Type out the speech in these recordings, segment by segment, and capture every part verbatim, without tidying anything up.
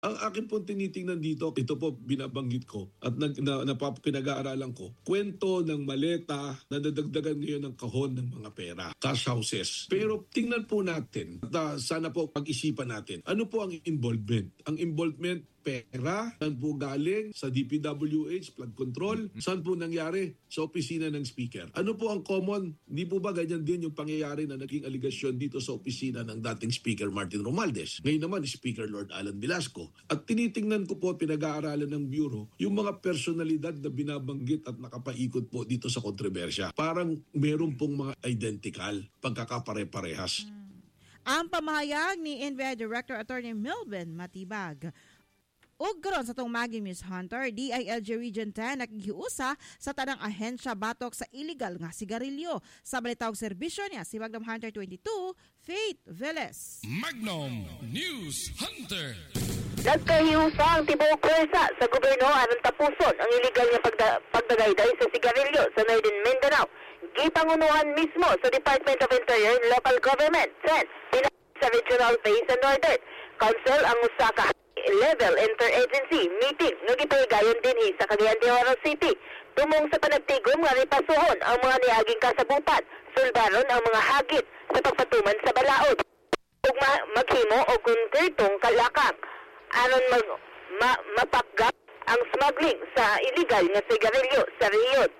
Ang akin pong tinitingnan dito, ito po binabanggit ko at nag, na, na, pinag-aaralan ko, kwento ng maleta na nadagdagan ngayon ng kahon ng mga pera, cash houses. Pero tingnan po natin, at uh, sana po pag-isipan natin, ano po ang involvement? Ang involvement, pera, saan po galing? Sa D P W H, flood control? Saan po nangyari? Sa opisina ng speaker. Ano po ang common? Hindi po ba ganyan din yung pangyayari na naging aligasyon dito sa opisina ng dating speaker Martin Romualdez? Ngayon naman, Speaker Lord Alan Velasco. At tinitingnan ko po, pinag-aaralan ng Bureau, yung mga personalidad na binabanggit at nakapaikot po dito sa kontrobersya. Parang meron pong mga identical, pagkakapare-parehas. Hmm. Ang pamahayag ni N B I Director Attorney Melvin Matibag. Ug karon sa tong Maggie Miss Hunter, D I L G Region ten nakikiusa sa tanang ahensya batok sa illegal nga sigarilyo. Sa balitawag serbisyo niya si Magnum Hunter twenty-two, Faith Velez. Magnum News Hunter. Nagkahiusa ang tibuok pwersa sa gobyerno aron tapuson ang illegal nga pagda- pagdagayday sa sigarilyo sa Northern Mindanao. Gipangunuhan mismo sa Department of Interior and Local Government, S E N, sa Regional Base sa Northern Council ang Osaka level interagency meeting nga gipahigayon dinhi sa Cagayan de Oro City tumong sa panagtigom nga ripasuhon ang mga niaging kasabutan, sulbaron ang mga hagit sa pagpatuman sa balaod ug ma- maghimo og konkretong kalakak aron mag ma- mapakgap ang smuggling sa illegal nga sigarilyo sa rehiyon.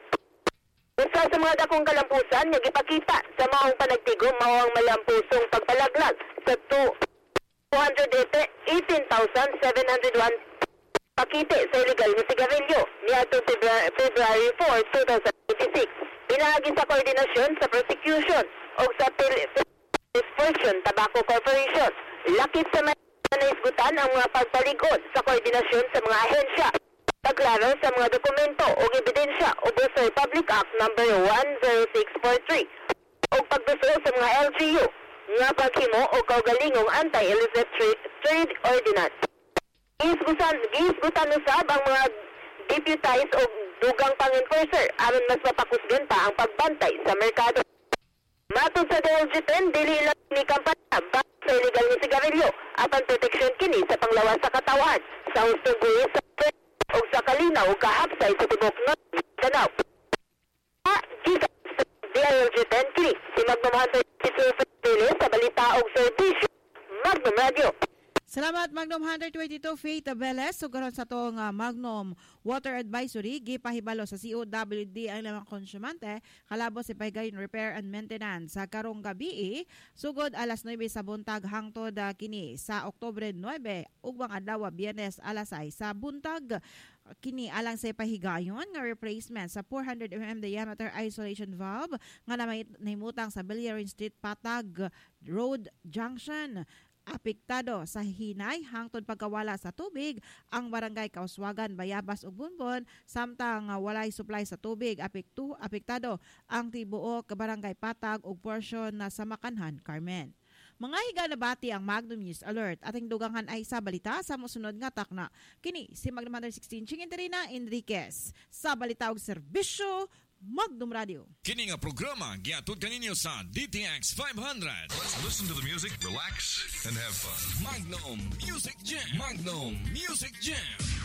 Usa sa mga dakong kalampusan nga gipakita sa maong panagtigom mao ang malampusong pagpalaglag sa two hundred eighteen thousand seven hundred one pakite sa illegal na sigarilyo niadtong February fourth, twenty twenty-six. Pinagi sa koordinasyon sa prosecution o sa Philippines Fortune Tobacco Corporation. Lakip sa naisgutan ang mga pagpaligod sa koordinasyon sa mga ahensya. Paglaro sa mga dokumento o ebidensya o sa Republic Act number one oh six four three o pagduso sa mga L G U nga paghimo o kaugalingong anti-illicit trade, trade ordinance. Isgutan, isgutan usab ang mga deputized o dugang pang-enforcer aron mas mapakusgan pa ang pagbantay sa merkado. Matod sa D L G ten, dili lang ni kampanya ba sa illegal nga sigarilyo apan proteksyon kini sa panglawas sa katawan sa hustong buhis sa o sa kalinaw o kahapsay sa tibok ng Mindanao. Ah, giga sa D L G ten kini si Magnum Hunter sa balita o serbisyo Magnum Radio. Salamat Magnum Hunter twenty-two, Faith Velez. So karon sa tong uh, Magnum Water Advisory, gipahibalo sa C O W D ang lamang konsyumante, kalabo si pahigayon repair and maintenance sa karong gabi, sugod alas nuwebe sa buntag hangtod uh, kini sa Oktubre nuwebe ug mga adlaw Biyernes alas sais sa buntag. Kini alang sa pahigayon nga replacement sa four hundred millimeter diameter isolation valve nga nahimutang sa Biliarin Street, Patag Road Junction. Apektado sa hinay hangtod pagkawala sa tubig ang barangay Kauswagan, Bayabas ug Bunbon, samtang uh, walay supply sa tubig. Apektu apektado ang tibuok barangay Patag ug portion na sa Makanhan, Carmen. Mga higa na bati ang Magnum News Alert. Ating dugangan ay sa balita sa musunod nga takna. Kini si Magnum one sixteen Chinginterina Enriquez sa balita ug serbisyo Magnum Radio. Kini nga programa giatud kaninyo sa D T X five hundred. Let's listen to the music, relax, and have fun. Magnum Music Jam. Magnum Music Jam.